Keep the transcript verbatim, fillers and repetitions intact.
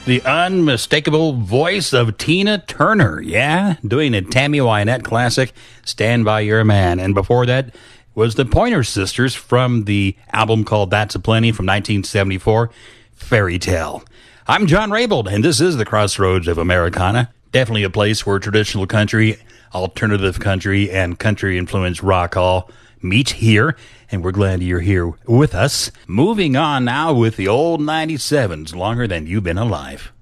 The unmistakable voice of Tina Turner, yeah, doing a Tammy Wynette classic, Stand By Your Man. And before that was the Pointer Sisters from the album called That's a Plenty from nineteen seventy-four, Fairy Tale. I'm John Raybould, and this is the Crossroads of Americana. Definitely a place where traditional country, alternative country, and country-influenced rock all meet here, and we're glad you're here with us. Moving on now with the old ninety-sevens, Longer Than You've Been Alive.